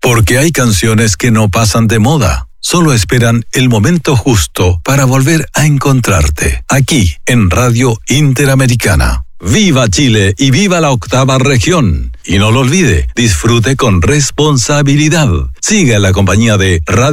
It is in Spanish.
Porque hay canciones que no pasan de moda. Solo esperan el momento justo para volver a encontrarte. Aquí, en Radio Interamericana. ¡Viva Chile y viva la 8ª región! Y no lo olvide, disfrute con responsabilidad. Siga en la compañía de Radio